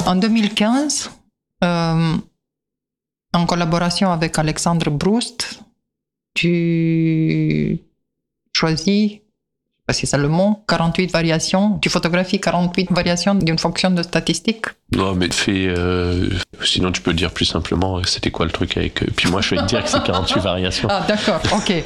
En 2015, en collaboration avec Alexandre Broust, tu choisis, je ne sais pas si c'est le mot, 48 variations. Tu photographies 48 variations d'une fonction de statistique. Non, mais sinon tu peux dire plus simplement c'était quoi le truc avec. Puis moi je vais te dire que c'est 48 variations. Ah, d'accord, ok.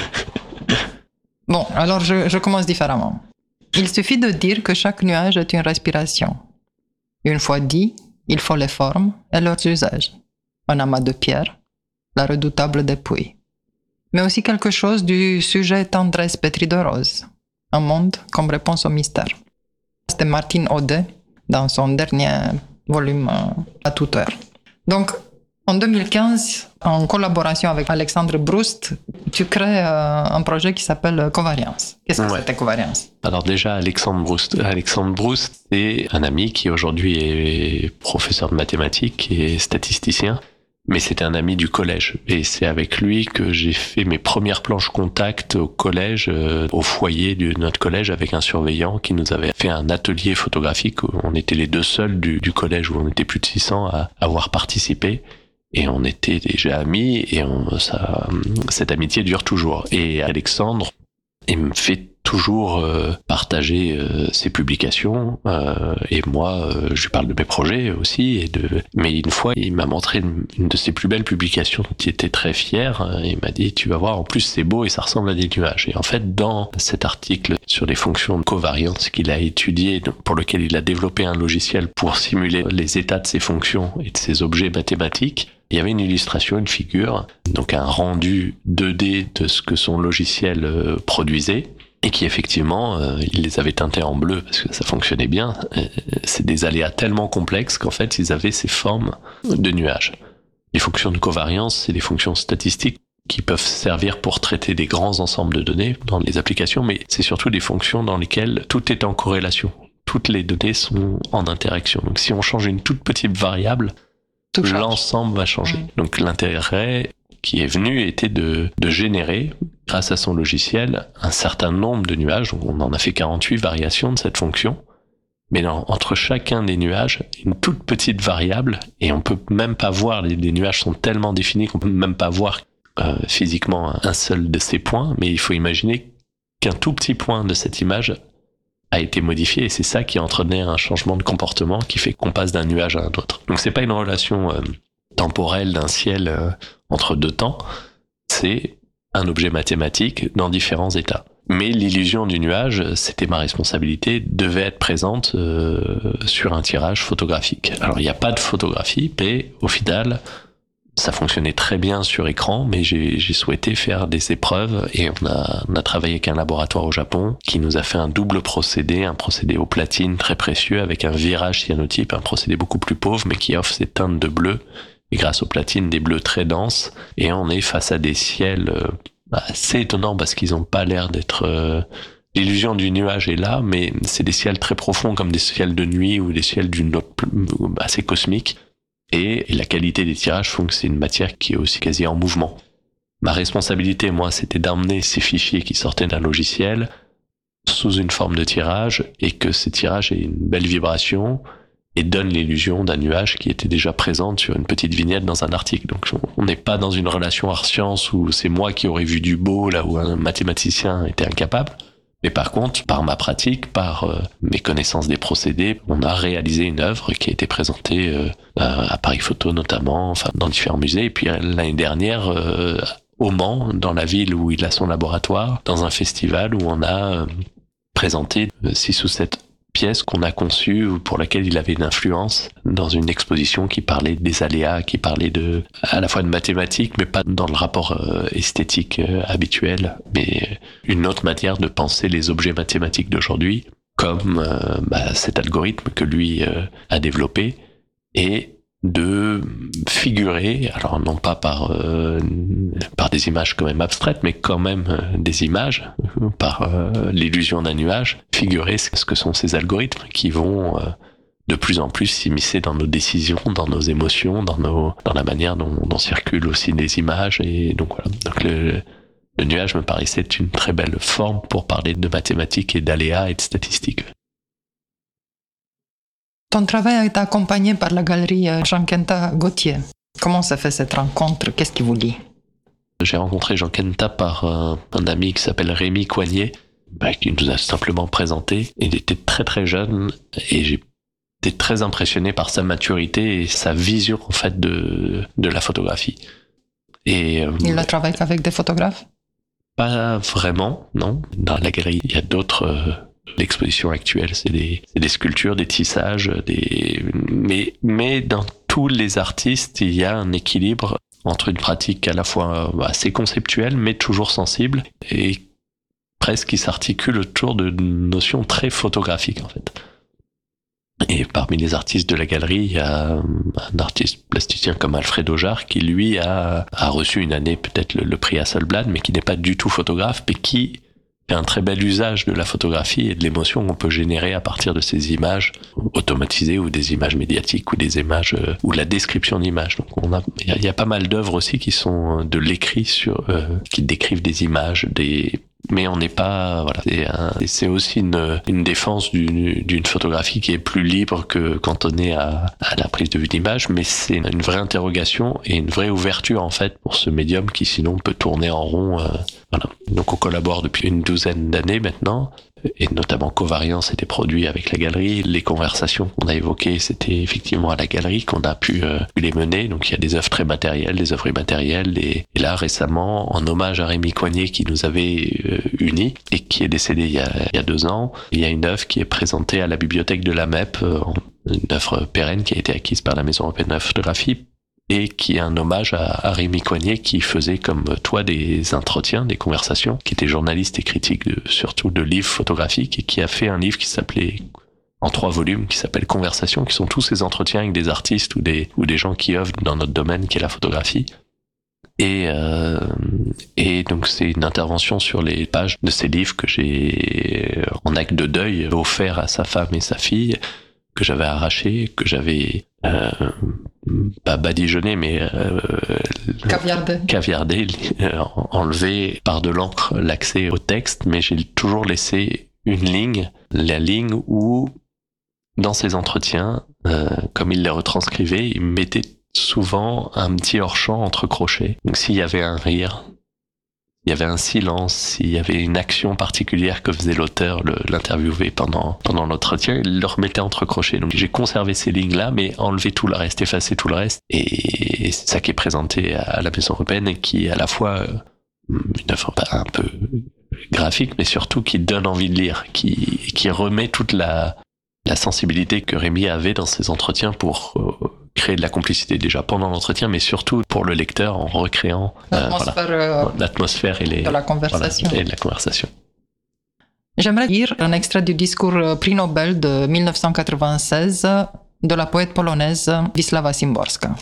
Bon, alors je commence différemment. Il suffit de dire que chaque nuage est une respiration. Une fois dit, il faut les formes et leurs usages. Un amas de pierres, la redoutable dépouille. Mais aussi quelque chose du sujet tendresse pétrie de rose. Un monde comme réponse au mystère. C'était Martine Audet dans son dernier volume à toute heure. Donc, en 2015, en collaboration avec Alexandre Broust, tu crées un projet qui s'appelle Covariance. Qu'est-ce que c'était Covariance ? Alors déjà, Alexandre Broust, c'est un ami qui aujourd'hui est professeur de mathématiques et statisticien, mais c'était un ami du collège. Et c'est avec lui que j'ai fait mes premières planches contact au collège, au foyer de notre collège, avec un surveillant qui nous avait fait un atelier photographique. On était les deux seuls du collège, où on était plus de 600 à avoir participé. Et on était déjà amis, et cette amitié dure toujours. Et Alexandre, il me fait toujours partager ses publications, et moi, je lui parle de mes projets aussi. Mais une fois, il m'a montré une de ses plus belles publications dont il était très fier. Il m'a dit, tu vas voir, en plus c'est beau et ça ressemble à des nuages. Et en fait, dans cet article sur les fonctions de covariance qu'il a étudié, pour lequel il a développé un logiciel pour simuler les états de ces fonctions et de ces objets mathématiques, il y avait une illustration, une figure, donc un rendu 2D de ce que son logiciel produisait, et qui effectivement, il les avait teintés en bleu parce que ça fonctionnait bien. C'est des aléas tellement complexes qu'en fait, ils avaient ces formes de nuages. Les fonctions de covariance, c'est des fonctions statistiques qui peuvent servir pour traiter des grands ensembles de données dans les applications, mais c'est surtout des fonctions dans lesquelles tout est en corrélation. Toutes les données sont en interaction. Donc si on change une toute petite variable, l'ensemble va changer. Donc l'intérêt qui est venu était de générer, grâce à son logiciel, un certain nombre de nuages. On en a fait 48 variations de cette fonction. Mais entre chacun des nuages, une toute petite variable, et on peut même pas voir, les nuages sont tellement définis qu'on peut même pas voir physiquement un seul de ces points, mais il faut imaginer qu'un tout petit point de cette image a été modifié, et c'est ça qui entraînait un changement de comportement qui fait qu'on passe d'un nuage à un autre. Donc c'est pas une relation temporelle d'un ciel entre deux temps, c'est un objet mathématique dans différents états. Mais l'illusion du nuage, c'était ma responsabilité, devait être présente sur un tirage photographique. Alors il n'y a pas de photographie, mais au final, ça fonctionnait très bien sur écran, mais j'ai souhaité faire des épreuves, et on a travaillé avec un laboratoire au Japon qui nous a fait un double procédé, un procédé au platine très précieux avec un virage cyanotype, un procédé beaucoup plus pauvre mais qui offre ces teintes de bleu, et grâce au platine des bleus très denses, et on est face à des ciels assez étonnants parce qu'ils n'ont pas l'air d'être... L'illusion du nuage est là, mais c'est des ciels très profonds comme des ciels de nuit ou des ciels d'une autre assez cosmique. Et la qualité des tirages font que c'est une matière qui est aussi quasi en mouvement. Ma responsabilité, moi, c'était d'emmener ces fichiers qui sortaient d'un logiciel sous une forme de tirage, et que ces tirages aient une belle vibration et donnent l'illusion d'un nuage qui était déjà présent sur une petite vignette dans un article. Donc on n'est pas dans une relation art-science où c'est moi qui aurais vu du beau là où un mathématicien était incapable. Mais par contre, par ma pratique, par mes connaissances des procédés, on a réalisé une œuvre qui a été présentée à Paris Photo notamment, enfin dans différents musées. Et puis l'année dernière, au Mans, dans la ville où il a son laboratoire, dans un festival où on a présenté 6 ou 7 pièces qu'on a conçues, pour laquelle il avait une influence, dans une exposition qui parlait des aléas, qui parlait à la fois de mathématiques, mais pas dans le rapport esthétique habituel, mais une autre manière de penser les objets mathématiques d'aujourd'hui, comme cet algorithme que lui a développé, et de figurer, alors non pas par des images quand même abstraites, mais quand même des images, par l'illusion d'un nuage, figurer ce que sont ces algorithmes qui vont de plus en plus s'immiscer dans nos décisions, dans nos émotions, dans la manière dont circulent aussi les images. Et donc voilà. Donc le nuage me paraissait une très belle forme pour parler de mathématiques et d'aléas et de statistiques. Ton travail a été accompagné par la galerie Jean Kenta Gauthier. Comment s'est fait cette rencontre? Qu'est-ce qui vous lie? J'ai rencontré Jean Kenta par un ami qui s'appelle Rémi Coignet, qui nous a simplement présenté. Il était très très jeune et j'ai été très impressionné par sa maturité et sa vision en fait de la photographie. Et il ne travaille qu'avec des photographes? Pas vraiment, non. Dans la galerie, il y a d'autres. L'exposition actuelle, c'est des sculptures, des tissages, mais dans tous les artistes, il y a un équilibre entre une pratique à la fois assez conceptuelle, mais toujours sensible, et presque qui s'articule autour de notions très photographiques, en fait. Et parmi les artistes de la galerie, il y a un artiste plasticien comme Alfredo Jarre qui, lui, a reçu une année peut-être le prix Hasselblad, mais qui n'est pas du tout photographe, mais qui fait un très bel usage de la photographie et de l'émotion qu'on peut générer à partir de ces images automatisées ou des images médiatiques ou des images ou la description d'images. Donc il y a pas mal d'œuvres aussi qui sont de l'écrit qui décrivent des images, mais on n'est pas, voilà. C'est aussi une défense d'une photographie qui est plus libre que cantonnée à la prise de vue d'image, mais c'est une vraie interrogation et une vraie ouverture en fait pour ce médium qui sinon peut tourner en rond. Voilà. Donc on collabore depuis une douzaine d'années maintenant, et notamment Covariance était produit avec la galerie. Les conversations qu'on a évoquées, c'était effectivement à la galerie qu'on a pu les mener. Donc il y a des œuvres très matérielles, des œuvres immatérielles, et là récemment, en hommage à Rémi Coignet qui nous avait unis et qui est décédé il y a 2 ans, il y a une œuvre qui est présentée à la bibliothèque de la MEP, une œuvre pérenne qui a été acquise par la Maison européenne de la photographie, et qui est un hommage à Rémi Coignet qui faisait comme toi des entretiens, des conversations, qui était journaliste et critique surtout de livres photographiques, et qui a fait un livre qui s'appelait, en 3 volumes, qui s'appelle Conversations, qui sont tous ces entretiens avec des artistes ou des gens qui œuvrent dans notre domaine qui est la photographie. Et donc c'est une intervention sur les pages de ces livres que j'ai, en acte de deuil, offert à sa femme et sa fille, que j'avais arraché, que j'avais pas badigeonné, mais caviardé, enlevé par de l'encre l'accès au texte, mais j'ai toujours laissé une ligne, la ligne où, dans ces entretiens, comme il les retranscrivait, il mettait souvent un petit hors-champ entre crochets. Donc s'il y avait un rire, il y avait un silence, s'il y avait une action particulière que faisait l'auteur, l'interviewé pendant l'entretien, il le remettait entre crochets. Donc j'ai conservé ces lignes-là, mais enlevé tout le reste, effacé tout le reste. Et c'est ça qui est présenté à la Maison européenne et qui est à la fois une œuvre un peu graphique, mais surtout qui donne envie de lire, qui remet toute la sensibilité que Rémi avait dans ses entretiens pour créer de la complicité déjà pendant l'entretien, mais surtout pour le lecteur en recréant l'atmosphère et de la conversation. J'aimerais lire un extrait du discours prix Nobel de 1996 de la poète polonaise Wisława Szymborska.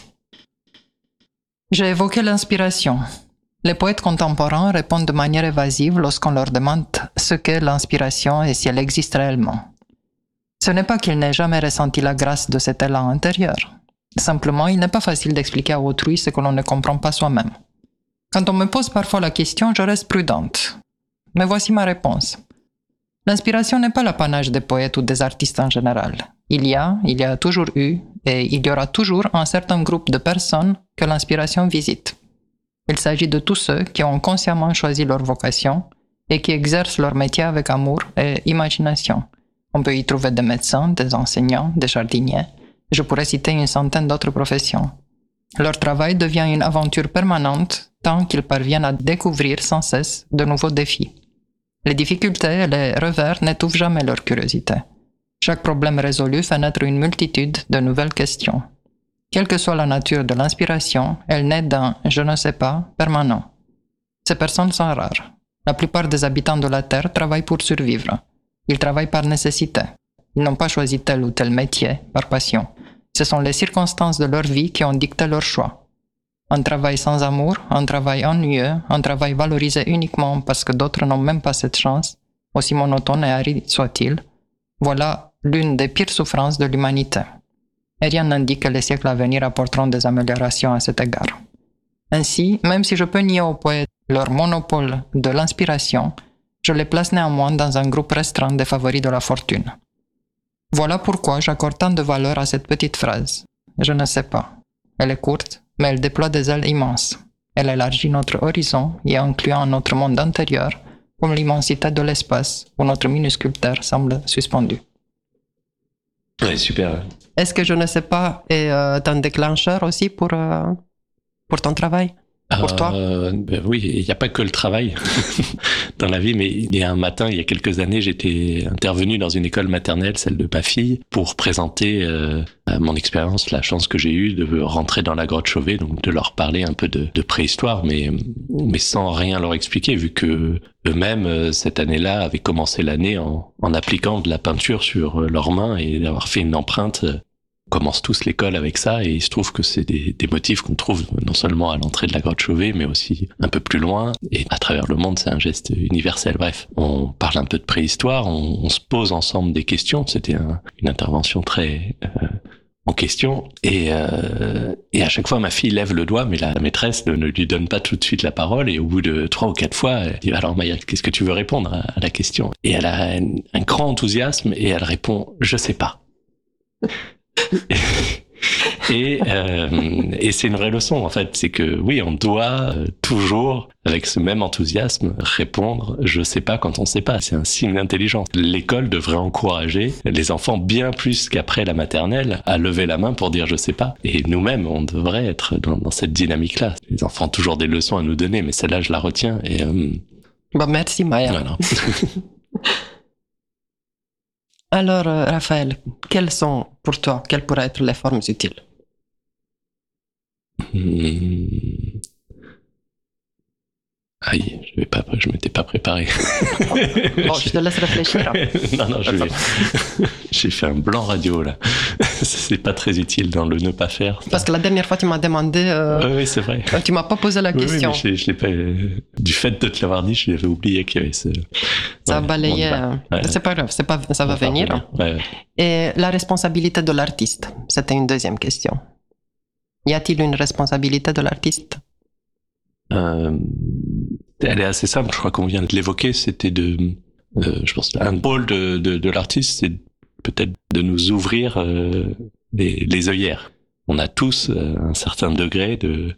J'ai évoqué l'inspiration. Les poètes contemporains répondent de manière évasive lorsqu'on leur demande ce qu'est l'inspiration et si elle existe réellement. Ce n'est pas qu'ils n'aient jamais ressenti la grâce de cet élan intérieur. Simplement, il n'est pas facile d'expliquer à autrui ce que l'on ne comprend pas soi-même. Quand on me pose parfois la question, je reste prudente. Mais voici ma réponse. L'inspiration n'est pas l'apanage des poètes ou des artistes en général. Il y a toujours eu, et il y aura toujours un certain groupe de personnes que l'inspiration visite. Il s'agit de tous ceux qui ont consciemment choisi leur vocation et qui exercent leur métier avec amour et imagination. On peut y trouver des médecins, des enseignants, des jardiniers. Je pourrais citer une centaine d'autres professions. Leur travail devient une aventure permanente tant qu'ils parviennent à découvrir sans cesse de nouveaux défis. Les difficultés et les revers n'étouffent jamais leur curiosité. Chaque problème résolu fait naître une multitude de nouvelles questions. Quelle que soit la nature de l'inspiration, elle naît d'un « je ne sais pas » permanent. Ces personnes sont rares. La plupart des habitants de la Terre travaillent pour survivre. Ils travaillent par nécessité. Ils n'ont pas choisi tel ou tel métier par passion. Ce sont les circonstances de leur vie qui ont dicté leur choix. Un travail sans amour, un travail ennuyeux, un travail valorisé uniquement parce que d'autres n'ont même pas cette chance, aussi monotone et aride soit-il, voilà l'une des pires souffrances de l'humanité. Et rien n'indique que les siècles à venir apporteront des améliorations à cet égard. Ainsi, même si je peux nier aux poètes leur monopole de l'inspiration, je les place néanmoins dans un groupe restreint des favoris de la fortune. Voilà pourquoi j'accorde tant de valeur à cette petite phrase. Je ne sais pas. Elle est courte, mais elle déploie des ailes immenses. Elle élargit notre horizon et inclut un autre monde intérieur, comme l'immensité de l'espace où notre minuscule Terre semble suspendue. Ouais, super. Est-ce que je ne sais pas est un déclencheur aussi pour ton travail? Pour toi? Ben oui, il n'y a pas que le travail dans la vie, mais il y a un matin, il y a quelques années, j'étais intervenu dans une école maternelle, celle de ma fille, pour présenter mon expérience, la chance que j'ai eue de rentrer dans la grotte Chauvet, donc de leur parler un peu de préhistoire, mais sans rien leur expliquer, vu que eux-mêmes, cette année-là, avaient commencé l'année en appliquant de la peinture sur leurs mains et d'avoir fait une empreinte. On commence tous l'école avec ça, et il se trouve que c'est des motifs qu'on trouve non seulement à l'entrée de la grotte Chauvet, mais aussi un peu plus loin, et à travers le monde, c'est un geste universel. Bref, on parle un peu de préhistoire, on se pose ensemble des questions, c'était une intervention très en question, et à chaque fois ma fille lève le doigt, mais la maîtresse ne lui donne pas tout de suite la parole, et au bout de 3 ou 4 fois, elle dit: alors Maya, qu'est-ce que tu veux répondre à la question? Et elle a un grand enthousiasme, et elle répond: je sais pas. Et c'est une vraie leçon en fait, c'est que oui, on doit toujours avec ce même enthousiasme répondre je sais pas quand on sait pas. C'est un signe d'intelligence. L'école devrait encourager les enfants bien plus qu'après la maternelle à lever la main pour dire je sais pas. Et nous-mêmes, on devrait être dans cette dynamique-là. Les enfants ont toujours des leçons à nous donner, mais celle-là je la retiens. Et Merci Maya. voilà. Alors, Raphaël, quelles pourraient être les formes utiles? Aïe, je m'étais pas préparé. Bon, je te laisse réfléchir. Non, j'ai fait un blanc radio là. C'est pas très utile dans le ne pas faire. Parce que la dernière fois, tu m'as demandé. Oui, c'est vrai. Tu m'as pas posé la question. Oui, mais je l'ai pas. Du fait de te l'avoir dit, j'avais oublié qu'il y avait ce. Ça a balayé. Ouais. C'est pas grave, ça va venir. Ouais. Et la responsabilité de l'artiste, c'était une deuxième question. Y a-t-il une responsabilité de l'artiste? Elle est assez simple, je crois qu'on vient de l'évoquer, c'était je pense, un rôle de l'artiste, c'est peut-être de nous ouvrir les œillères. On a tous un certain degré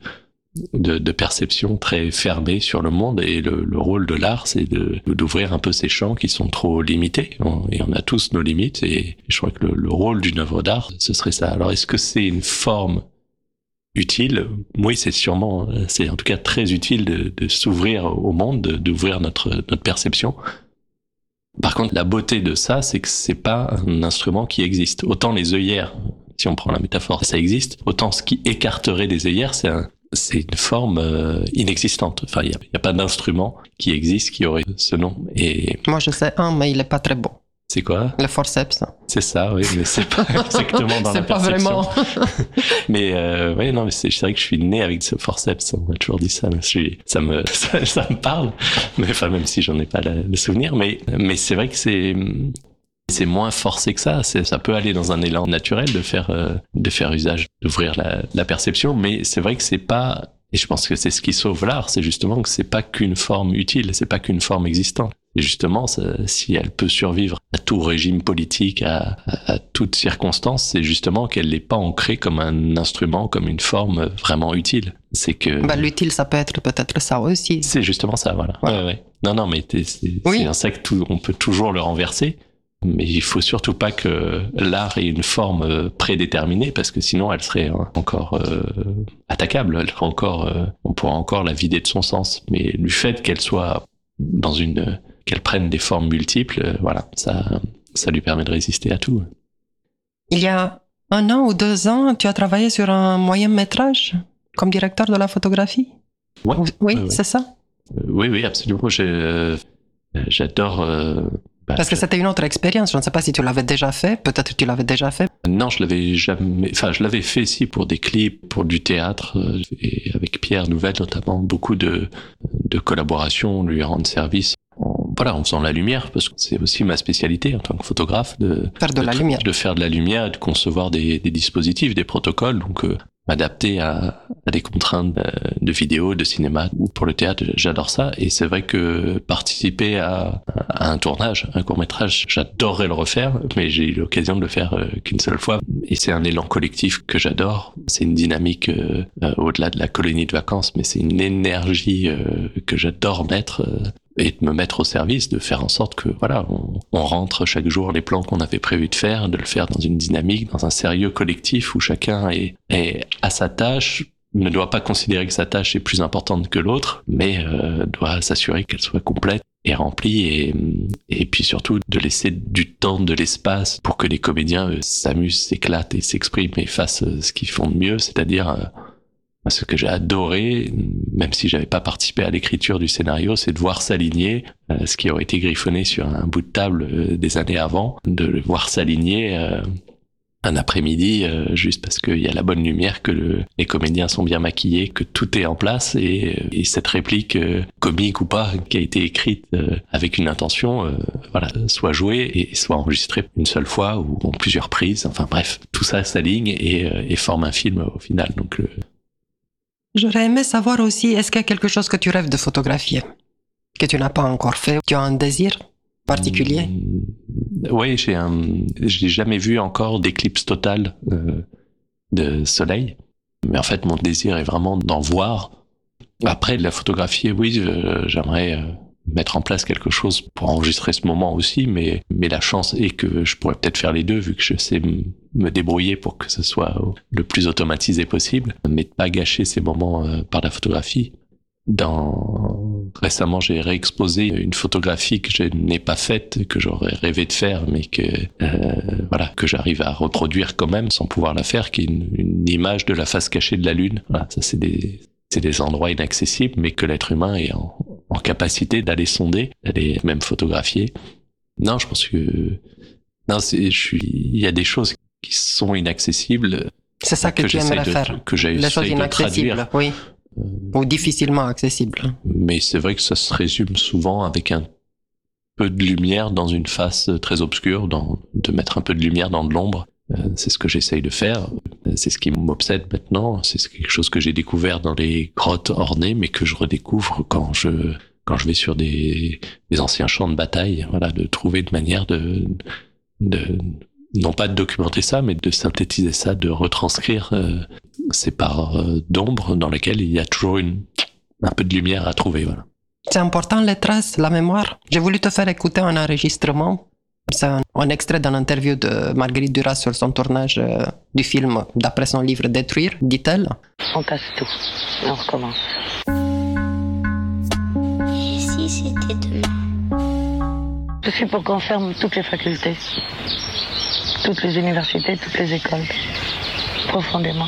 de perception très fermée sur le monde, et le rôle de l'art, c'est d'ouvrir un peu ces champs qui sont trop limités, et on a tous nos limites, et je crois que le rôle d'une œuvre d'art, ce serait ça. Alors est-ce que c'est une forme utile? Oui, c'est en tout cas très utile de s'ouvrir au monde, d'ouvrir notre perception. Par contre, la beauté de ça, c'est que c'est pas un instrument qui existe. Autant les œillères, si on prend la métaphore, ça existe, autant ce qui écarterait des œillères, c'est une forme inexistante. Enfin, il y a pas d'instrument qui existe qui aurait ce nom. Et moi, je sais un, mais il est pas très bon. C'est quoi? Le forceps. C'est ça, oui, mais c'est pas exactement dans la perception. C'est pas vraiment. Mais oui, non, mais c'est vrai que je suis né avec ce forceps. On m'a toujours dit ça. Ça me parle. Mais enfin, même si j'en ai pas le souvenir, mais c'est vrai que c'est moins forcé que ça. Ça peut aller dans un élan naturel de faire usage, d'ouvrir la perception. Mais c'est vrai que c'est pas. Et je pense que c'est ce qui sauve l'art, c'est justement que c'est pas qu'une forme utile, c'est pas qu'une forme existante. Et justement, si elle peut survivre à tout régime politique, à toute circonstance, c'est justement qu'elle n'est pas ancrée comme un instrument, comme une forme vraiment utile. C'est que... l'utile, ça peut être peut-être ça aussi. C'est justement ça, voilà. Ouais. Non, mais c'est un sac, on peut toujours le renverser. Mais il faut surtout pas que l'art ait une forme prédéterminée, parce que sinon elle serait encore attaquable, on pourra encore la vider de son sens. Mais du fait qu'elle soit qu'elle prenne des formes multiples, voilà, ça lui permet de résister à tout. Il y a 1 an ou 2 ans, tu as travaillé sur un moyen métrage comme directeur de la photographie. Ouais. Oui, c'est ça. Oui, absolument. J'adore. Parce que c'était une autre expérience. Je ne sais pas si tu l'avais déjà fait. Peut-être tu l'avais déjà fait. Non, je l'avais jamais. Enfin, je l'avais fait ici pour des clips, pour du théâtre, et avec Pierre Nouvel notamment, beaucoup de collaborations, lui rendre service. En faisant la lumière, parce que c'est aussi ma spécialité en tant que photographe, de faire de la lumière, de concevoir des dispositifs, des protocoles. Donc m'adapter à des contraintes de vidéo, de cinéma ou pour le théâtre. J'adore ça. Et c'est vrai que participer à un tournage, un court-métrage, j'adorerais le refaire, mais j'ai eu l'occasion de le faire qu'une seule fois. Et c'est un élan collectif que j'adore. C'est une dynamique au-delà de la colonie de vacances, mais c'est une énergie que j'adore mettre et de me mettre au service, de faire en sorte que voilà, on rentre chaque jour les plans qu'on avait prévu de faire, de le faire dans une dynamique, dans un sérieux collectif où chacun est à sa tâche, ne doit pas considérer que sa tâche est plus importante que l'autre, mais doit s'assurer qu'elle soit complète et remplie, et puis surtout de laisser du temps, de l'espace pour que les comédiens s'amusent, s'éclatent et s'expriment et fassent ce qu'ils font de mieux, c'est-à-dire ce que j'ai adoré, même si j'avais pas participé à l'écriture du scénario, c'est de voir s'aligner ce qui aurait été griffonné sur un bout de table des années avant, de le voir s'aligner un après-midi juste parce qu'il y a la bonne lumière, que les comédiens sont bien maquillés, que tout est en place, et cette réplique comique ou pas qui a été écrite avec une intention voilà, soit jouée et soit enregistrée une seule fois ou en plusieurs prises. Enfin bref, tout ça s'aligne et forme un film au final. Donc J'aurais aimé savoir aussi, est-ce qu'il y a quelque chose que tu rêves de photographier, que tu n'as pas encore fait? Tu as un désir particulier? Oui, j'ai jamais vu encore d'éclipse totale de soleil. Mais en fait, mon désir est vraiment d'en voir. Après, de la photographier, oui, j'aimerais mettre en place quelque chose pour enregistrer ce moment aussi, mais la chance est que je pourrais peut-être faire les deux, vu que je sais me débrouiller pour que ce soit le plus automatisé possible, mais de pas gâcher ces moments par la photographie. Récemment, j'ai réexposé une photographie que je n'ai pas faite, que j'aurais rêvé de faire, mais que j'arrive à reproduire quand même sans pouvoir la faire, qui est une image de la face cachée de la Lune. Voilà, ça c'est des endroits inaccessibles, mais que l'être humain est en capacité d'aller sonder, d'aller même photographier. Non, je pense que il y a des choses qui sont inaccessibles. C'est ça que tu aimerais faire. Que j'essaie les choses de inaccessibles, traduire. oui. Ou difficilement accessibles. Mais c'est vrai que ça se résume souvent avec un peu de lumière dans une face très obscure, de mettre un peu de lumière dans de l'ombre. C'est ce que j'essaye de faire. C'est ce qui m'obsède maintenant. C'est quelque chose que j'ai découvert dans les grottes ornées, mais que je redécouvre quand je vais sur des anciens champs de bataille. Voilà, de trouver une manière de non pas de documenter ça, mais de synthétiser ça, de retranscrire ces parts d'ombre dans lesquelles il y a toujours un peu de lumière à trouver. Voilà. C'est important, les traces, la mémoire. J'ai voulu te faire écouter un enregistrement. C'est un extrait d'un interview de Marguerite Duras sur son tournage du film d'après son livre Détruire, dit-elle. On casse tout et on recommence. Et si c'était demain? Je suis pour qu'on ferme toutes les facultés, toutes les universités, toutes les écoles, profondément.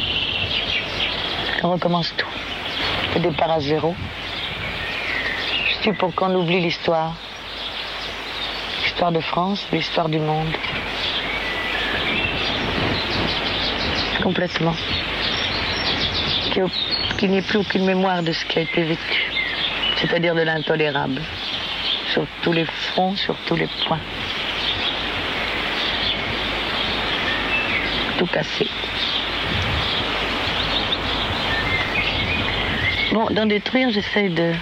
On recommence tout. Le départ à zéro. Je suis pour qu'on oublie l'histoire. L'histoire de France, l'histoire du monde. Complètement. Qu'il n'y ait plus aucune mémoire de ce qui a été vécu. C'est-à-dire de l'intolérable. Sur tous les fronts, sur tous les points. Tout casser. Bon, dans Détruire, j'essaye de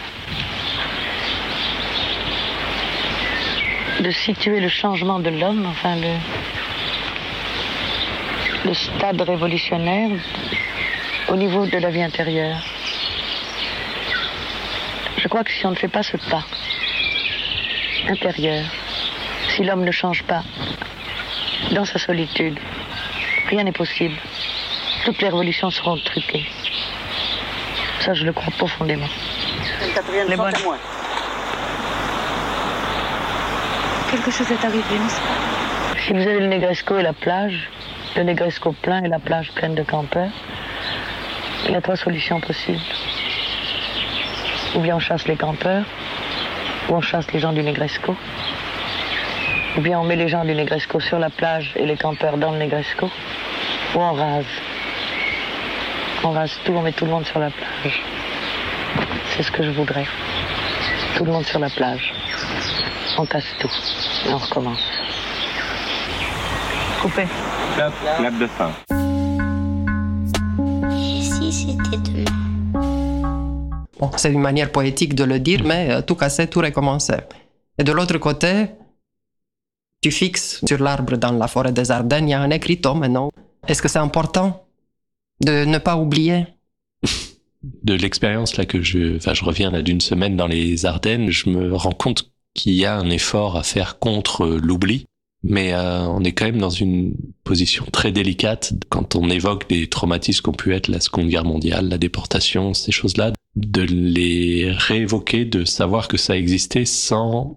situer le changement de l'homme, enfin le stade révolutionnaire au niveau de la vie intérieure. Je crois que si on ne fait pas ce pas intérieur, si l'homme ne change pas dans sa solitude, rien n'est possible. Toutes les révolutions seront truquées. Ça, je le crois profondément. Les bonnes. Quelque chose est arrivé, n'est-ce pas? Si vous avez le Negresco et la plage, le Negresco plein et la plage pleine de campeurs, il y a 3 solutions possibles. Ou bien on chasse les campeurs, ou on chasse les gens du Negresco, ou bien on met les gens du Negresco sur la plage et les campeurs dans le Negresco, ou on rase. On rase tout, on met tout le monde sur la plage. C'est ce que je voudrais. Tout le monde sur la plage. On casse tout et on recommence. Coupé. Clap de fin. si c'était demain. Bon, c'est une manière poétique de le dire, mais tout casser, tout recommencer. Et de l'autre côté, tu fixes sur l'arbre dans la forêt des Ardennes, il y a un écriteau maintenant. Est-ce que c'est important de ne pas oublier? De l'expérience là je reviens là d'une semaine dans les Ardennes, je me rends compte qu'il y a un effort à faire contre l'oubli, mais on est quand même dans une position très délicate quand on évoque des traumatismes qu'ont pu être la Seconde Guerre mondiale, la déportation, ces choses-là, de les réévoquer, de savoir que ça existait sans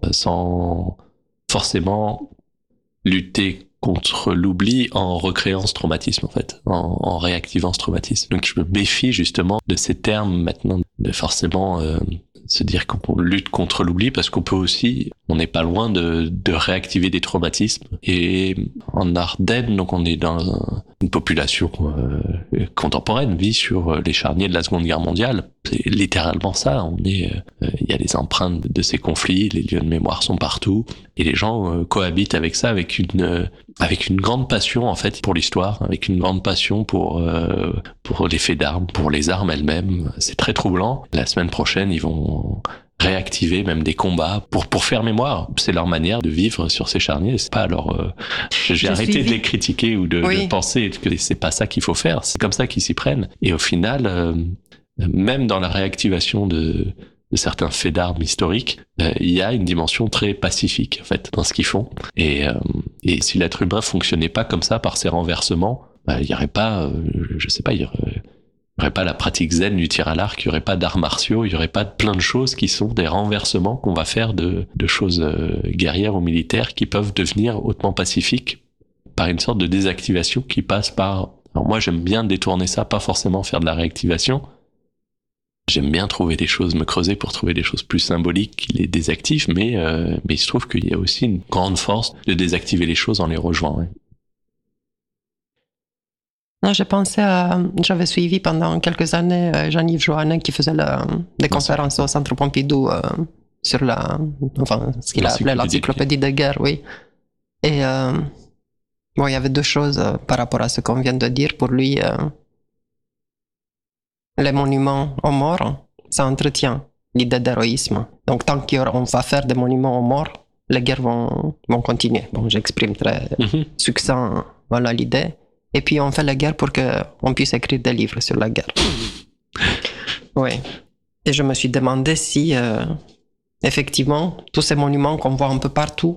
forcément lutter contre l'oubli en recréant ce traumatisme, en fait, en réactivant ce traumatisme. Donc je me méfie justement de ces termes maintenant, de forcément se dire qu'on lutte contre l'oubli, parce qu'on peut aussi, on n'est pas loin de réactiver des traumatismes. Et en Ardennes, donc on est dans une population contemporaine, vit sur les charniers de la Seconde Guerre mondiale. C'est littéralement ça. Il y a des empreintes de ces conflits, les lieux de mémoire sont partout, et les gens cohabitent avec ça, avec une grande passion en fait pour l'histoire, avec une grande passion pour les faits d'armes, pour les armes elles-mêmes. C'est très troublant. La semaine prochaine, ils vont réactiver même des combats pour faire mémoire. C'est leur manière de vivre sur ces charniers. C'est pas leur. J'ai arrêté de les critiquer ou de penser que c'est pas ça qu'il faut faire. C'est comme ça qu'ils s'y prennent. Et au final, même dans la réactivation de certains faits d'armes historiques, il y a une dimension très pacifique en fait dans ce qu'ils font. Et si l'être humain fonctionnait pas comme ça par ses renversements, il y aurait pas, je sais pas, il y aurait pas la pratique zen du tir à l'arc, il y aurait pas d'arts martiaux, il y aurait pas plein de choses qui sont des renversements qu'on va faire de choses guerrières ou militaires qui peuvent devenir hautement pacifiques par une sorte de désactivation qui passe par. Alors moi j'aime bien détourner ça, pas forcément faire de la réactivation. J'aime bien trouver des choses, me creuser pour trouver des choses plus symboliques qui les désactivent, mais il se trouve qu'il y a aussi une grande force de désactiver les choses en les rejoignant. Ouais. Non, j'avais suivi pendant quelques années Jean-Yves Joannin qui faisait des conférences au Centre Pompidou sur ce qu'il a appelé l'encyclopédie de guerre, oui. Et il y avait deux choses par rapport à ce qu'on vient de dire. Pour lui, les monuments aux morts, ça entretient l'idée d'héroïsme. Donc tant qu'on va faire des monuments aux morts, les guerres vont continuer. Bon, j'exprime très succinct, voilà l'idée. Et puis on fait la guerre pour qu'on puisse écrire des livres sur la guerre. Oui. Et je me suis demandé si, effectivement, tous ces monuments qu'on voit un peu partout,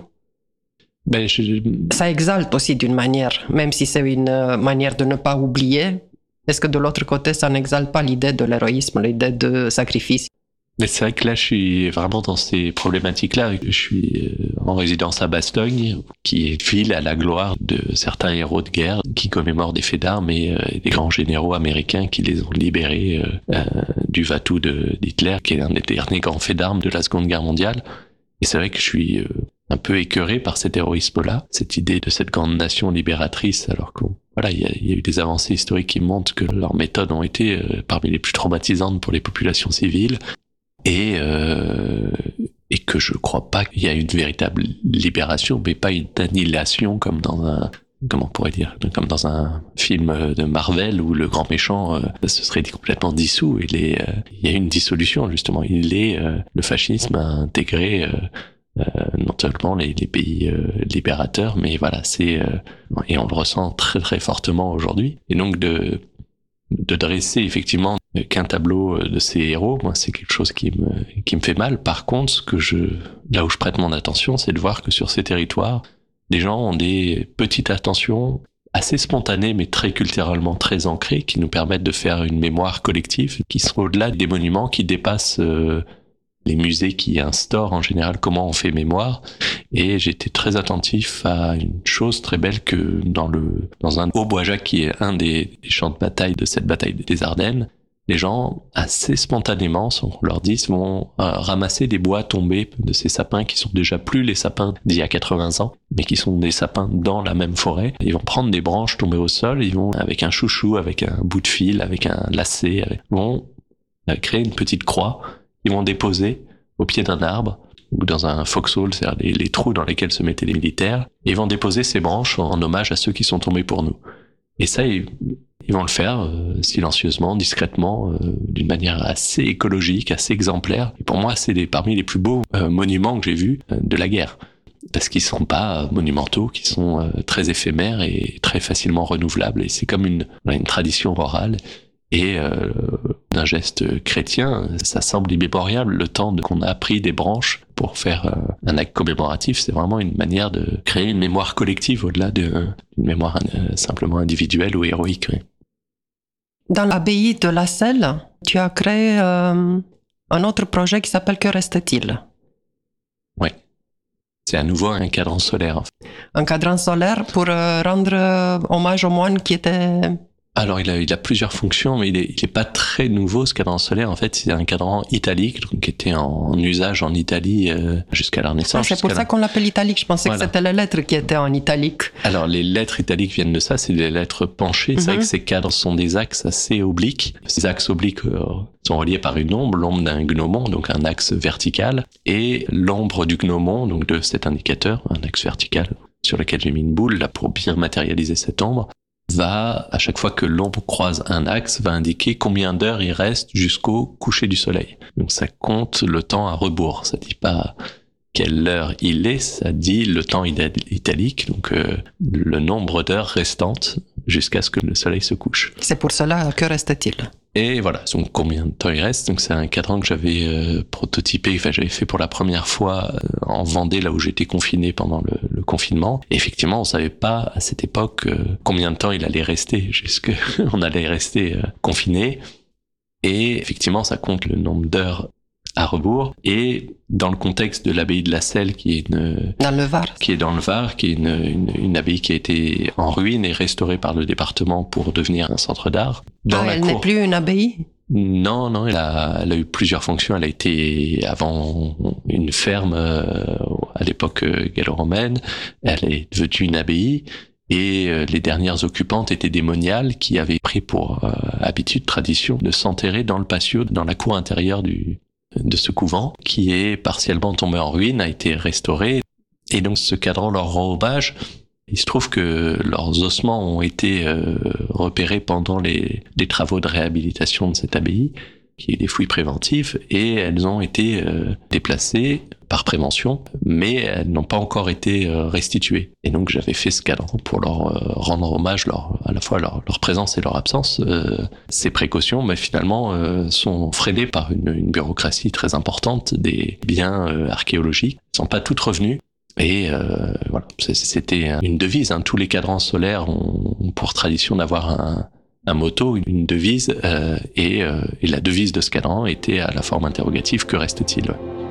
ça exalte aussi d'une manière, même si c'est une manière de ne pas oublier. Est-ce que de l'autre côté, ça n'exalte pas l'idée de l'héroïsme, l'idée de sacrifice? Mais c'est vrai que là, je suis vraiment dans ces problématiques-là. Je suis en résidence à Bastogne, qui est ville à la gloire de certains héros de guerre qui commémorent des faits d'armes et des grands généraux américains qui les ont libérés du Vatou d'Hitler, qui est un des derniers grands faits d'armes de la Seconde Guerre mondiale. Et c'est vrai que je suis un peu écœuré par cet héroïsme-là, cette idée de cette grande nation libératrice, alors il y a eu des avancées historiques qui montrent que leurs méthodes ont été parmi les plus traumatisantes pour les populations civiles. Et que je crois pas qu'il y a une véritable libération, mais pas une annihilation comme dans un film de Marvel où le grand méchant se serait complètement dissous. Il y a une dissolution justement. Le fascisme a intégré non seulement les pays libérateurs, mais voilà, et on le ressent très très fortement aujourd'hui. Et donc de dresser effectivement qu'un tableau de ces héros, moi c'est quelque chose qui me fait mal. Par contre, là où je prête mon attention, c'est de voir que sur ces territoires, les gens ont des petites attentions assez spontanées, mais très culturellement très ancrées, qui nous permettent de faire une mémoire collective, qui sont au-delà des monuments, qui dépassent les musées qui instaurent en général comment on fait mémoire. Et j'étais très attentif à une chose très belle que dans un Haut-Boisjac, qui est un des champs de bataille de cette bataille des Ardennes, les gens, assez spontanément, sans qu'on leur dise, vont ramasser des bois tombés de ces sapins qui sont déjà plus les sapins d'il y a 80 ans, mais qui sont des sapins dans la même forêt. Ils vont prendre des branches tombées au sol, ils vont, avec un chouchou, avec un bout de fil, avec un lacet, vont créer une petite croix. Ils vont déposer au pied d'un arbre ou dans un foxhole, c'est-à-dire les trous dans lesquels se mettaient les militaires, et ils vont déposer ces branches en hommage à ceux qui sont tombés pour nous. Et ça, Ils vont le faire silencieusement, discrètement, d'une manière assez écologique, assez exemplaire. Et pour moi, c'est parmi les plus beaux monuments que j'ai vus de la guerre. Parce qu'ils sont pas monumentaux, qui sont très éphémères et très facilement renouvelables. Et c'est comme une tradition orale. Et d'un geste chrétien, ça semble immémorial. Le temps qu'on a pris des branches pour faire un acte commémoratif, c'est vraiment une manière de créer une mémoire collective au-delà d'une mémoire simplement individuelle ou héroïque. Oui. Dans l'abbaye de la Selle, tu as créé un autre projet qui s'appelle Que reste-t-il? Oui. C'est à nouveau un cadran solaire. Un cadran solaire pour rendre hommage aux moines qui étaient... Alors, il a plusieurs fonctions, mais il est pas très nouveau, ce cadran solaire. En fait, c'est un cadran italique, donc, qui était en usage en Italie jusqu'à la Renaissance. C'est pour ça qu'on l'appelle italique. Je pensais que c'était les lettres qui étaient en italique. Alors, les lettres italiques viennent de ça, c'est des lettres penchées. C'est vrai que ces cadres sont des axes assez obliques. Ces axes obliques sont reliés par une ombre, l'ombre d'un gnomon, donc un axe vertical, et l'ombre du gnomon, donc de cet indicateur, un axe vertical, sur lequel j'ai mis une boule, là, pour bien matérialiser cette ombre, va, à chaque fois que l'ombre croise un axe, va indiquer combien d'heures il reste jusqu'au coucher du soleil. Donc ça compte le temps à rebours. Ça dit pas quelle heure il est, ça dit le temps italique, donc le nombre d'heures restantes jusqu'à ce que le soleil se couche. C'est pour cela, que reste-t-il? Et voilà, donc combien de temps il reste. Donc c'est un cadran que j'avais prototypé, enfin j'avais fait pour la première fois en Vendée, là où j'étais confiné pendant le confinement. Et effectivement, on savait pas à cette époque combien de temps il allait rester, on allait rester confiné. Et effectivement, ça compte le nombre d'heures à rebours. Et dans le contexte de l'abbaye de la Selle, qui est dans le Var, qui est une abbaye qui a été en ruine et restaurée par le département pour devenir un centre d'art. Elle n'est plus une abbaye? Non, elle a eu plusieurs fonctions. Elle a été avant une ferme à l'époque gallo-romaine. Elle est devenue une abbaye. Et les dernières occupantes étaient des moniales qui avaient pris pour habitude, tradition, de s'enterrer dans le patio, dans la cour intérieure de ce couvent, qui est partiellement tombé en ruine, a été restauré. Et donc ce cadran leur rend hommage. Il se trouve que leurs ossements ont été repérés pendant les travaux de réhabilitation de cette abbaye, qui est des fouilles préventives, et elles ont été déplacées par prévention, mais elles n'ont pas encore été restituées. Et donc j'avais fait ce cadran pour leur rendre hommage, à la fois leur présence et leur absence. Ces précautions, mais finalement, sont freinées par une bureaucratie très importante des biens archéologiques. Elles ne sont pas toutes revenues. Et voilà, c'était une devise. Tous les cadrans solaires ont pour tradition d'avoir un motto, une devise, et la devise de ce cadran était à la forme interrogative, que reste-t-il?